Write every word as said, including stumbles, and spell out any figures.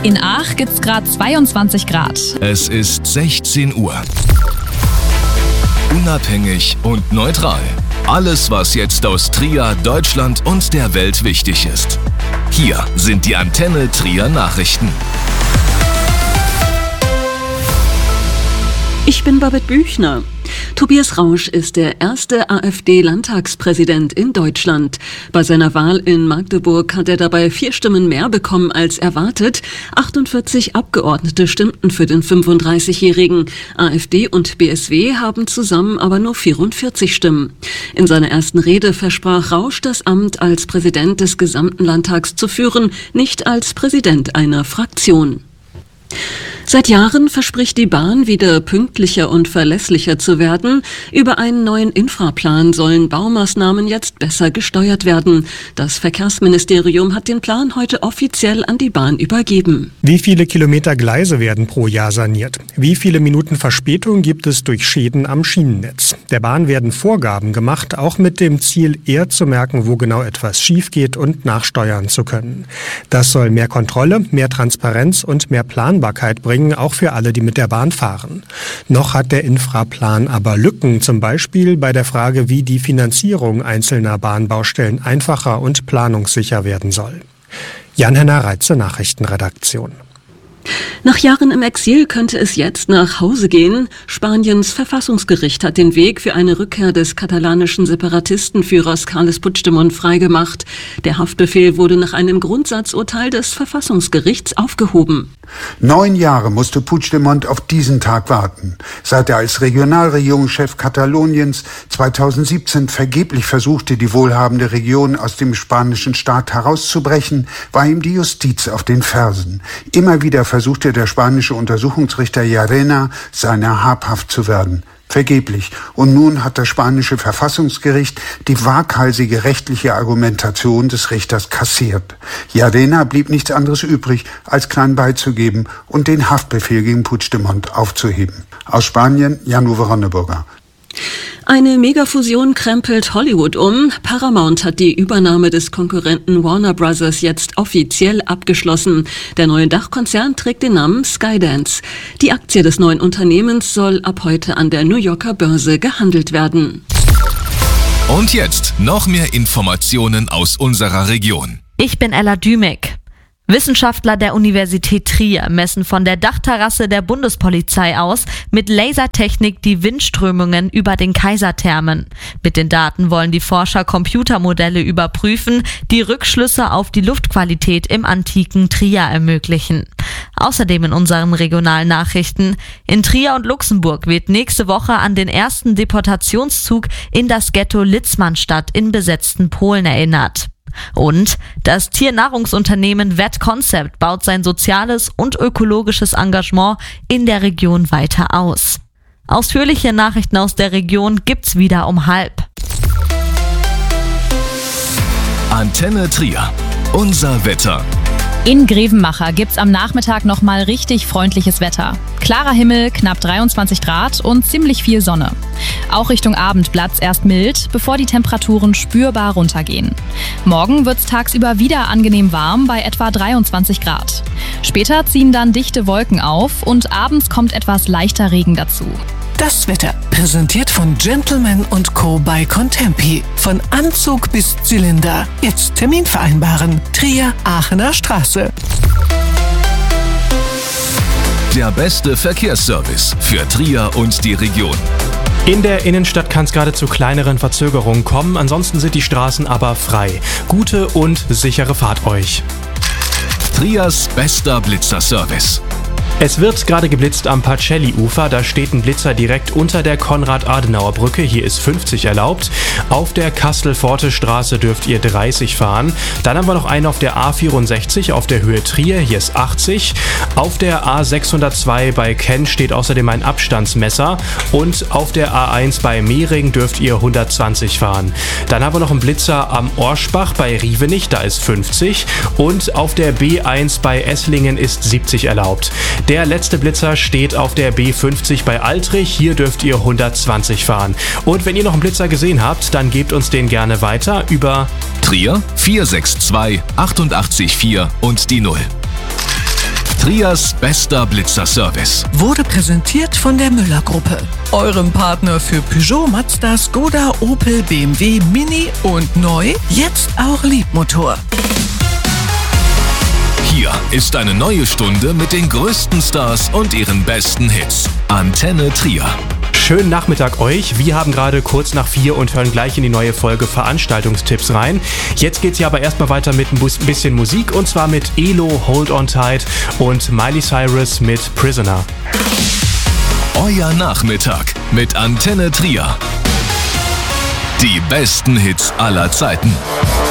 In Aach gibt's gerade zweiundzwanzig Grad. Es ist sechzehn Uhr. Unabhängig und neutral. Alles, was jetzt aus Trier, Deutschland und der Welt wichtig ist. Hier sind die Antenne Trier Nachrichten. Ich bin Babette Büchner. Tobias Rausch ist der erste AfD-Landtagspräsident in Deutschland. Bei seiner Wahl in Magdeburg hat er dabei vier Stimmen mehr bekommen als erwartet. achtundvierzig Abgeordnete stimmten für den fünfunddreißigjährigen. AfD und B S W haben zusammen aber nur vierundvierzig Stimmen. In seiner ersten Rede versprach Rausch, das Amt als Präsident des gesamten Landtags zu führen, nicht als Präsident einer Fraktion. Seit Jahren verspricht die Bahn, wieder pünktlicher und verlässlicher zu werden. Über einen neuen Infraplan sollen Baumaßnahmen jetzt besser gesteuert werden. Das Verkehrsministerium hat den Plan heute offiziell an die Bahn übergeben. Wie viele Kilometer Gleise werden pro Jahr saniert? Wie viele Minuten Verspätung gibt es durch Schäden am Schienennetz? Der Bahn werden Vorgaben gemacht, auch mit dem Ziel, eher zu merken, wo genau etwas schief geht und nachsteuern zu können. Das soll mehr Kontrolle, mehr Transparenz und mehr Planbarkeit bringen, auch für alle, die mit der Bahn fahren. Noch hat der Infraplan aber Lücken, zum Beispiel bei der Frage, wie die Finanzierung einzelner Bahnbaustellen einfacher und planungssicher werden soll. Jan-Henner Reitze, Nachrichtenredaktion. Nach Jahren im Exil könnte es jetzt nach Hause gehen. Spaniens Verfassungsgericht hat den Weg für eine Rückkehr des katalanischen Separatistenführers Carles Puigdemont freigemacht. Der Haftbefehl wurde nach einem Grundsatzurteil des Verfassungsgerichts aufgehoben. Neun Jahre musste Puigdemont auf diesen Tag warten. Seit er als Regionalregierungschef Kataloniens zweitausendsiebzehn vergeblich versuchte, die wohlhabende Region aus dem spanischen Staat herauszubrechen, war ihm die Justiz auf den Fersen. Immer wieder versuchte der spanische Untersuchungsrichter Llarena, seiner habhaft zu werden. Vergeblich. Und nun hat das spanische Verfassungsgericht die waghalsige rechtliche Argumentation des Richters kassiert. Llarena blieb nichts anderes übrig, als klein beizugeben und den Haftbefehl gegen Puigdemont aufzuheben. Aus Spanien, Jan-Uwe Ronneburger. Eine Megafusion krempelt Hollywood um. Paramount hat die Übernahme des Konkurrenten Warner Bros. Jetzt offiziell abgeschlossen. Der neue Dachkonzern trägt den Namen Skydance. Die Aktie des neuen Unternehmens soll ab heute an der New Yorker Börse gehandelt werden. Und jetzt noch mehr Informationen aus unserer Region. Ich bin Ella Dümek. Wissenschaftler der Universität Trier messen von der Dachterrasse der Bundespolizei aus mit Lasertechnik die Windströmungen über den Kaiserthermen. Mit den Daten wollen die Forscher Computermodelle überprüfen, die Rückschlüsse auf die Luftqualität im antiken Trier ermöglichen. Außerdem in unseren regionalen Nachrichten: In Trier und Luxemburg wird nächste Woche an den ersten Deportationszug in das Ghetto Litzmannstadt in besetzten Polen erinnert. Und das Tiernahrungsunternehmen Vet Concept baut sein soziales und ökologisches Engagement in der Region weiter aus. Ausführliche Nachrichten aus der Region gibt's wieder um halb. Antenne Trier. Unser Wetter. In Grevenmacher gibt's am Nachmittag nochmal richtig freundliches Wetter. Klarer Himmel, knapp dreiundzwanzig Grad und ziemlich viel Sonne. Auch Richtung Abend bleibt's erst mild, bevor die Temperaturen spürbar runtergehen. Morgen wird's tagsüber wieder angenehm warm bei etwa dreiundzwanzig Grad. Später ziehen dann dichte Wolken auf und abends kommt etwas leichter Regen dazu. Das Wetter, präsentiert von Gentleman und Co. bei Contempi. Von Anzug bis Zylinder. Jetzt Termin vereinbaren. Trier, Aachener Straße. Der beste Verkehrsservice für Trier und die Region. In der Innenstadt kann es gerade zu kleineren Verzögerungen kommen, ansonsten sind die Straßen aber frei. Gute und sichere Fahrt euch. Triers bester Blitzerservice. Es wird gerade geblitzt am Pacelli-Ufer, da steht ein Blitzer direkt unter der Konrad-Adenauer-Brücke, hier ist fünfzig erlaubt. Auf der Kastel-Forte-Straße dürft ihr dreißig fahren. Dann haben wir noch einen auf der A vierundsechzig auf der Höhe Trier, hier ist achtzig. Auf der A sechshundertzwei bei Kenn steht außerdem ein Abstandsmesser und auf der A eins bei Mehring dürft ihr hundertzwanzig fahren. Dann haben wir noch einen Blitzer am Orschbach bei Rievenich, da ist fünfzig und auf der B eins bei Esslingen ist siebzig erlaubt. Der letzte Blitzer steht auf der B fünfzig bei Altrich. Hier dürft ihr hundertzwanzig fahren. Und wenn ihr noch einen Blitzer gesehen habt, dann gebt uns den gerne weiter über Trier vier sechs zwei acht acht vier und die null. Trias bester Blitzerservice. Wurde präsentiert von der Müller-Gruppe, eurem Partner für Peugeot, Mazda, Skoda, Opel, B M W, Mini und neu, jetzt auch Liebmotor. Hier ist eine neue Stunde mit den größten Stars und ihren besten Hits. Antenne Trier. Schönen Nachmittag euch. Wir haben gerade kurz nach vier und hören gleich in die neue Folge Veranstaltungstipps rein. Jetzt geht's hier aber erstmal weiter mit ein bisschen Musik und zwar mit Elo, Hold On Tight und Miley Cyrus mit Prisoner. Euer Nachmittag mit Antenne Trier. Die besten Hits aller Zeiten.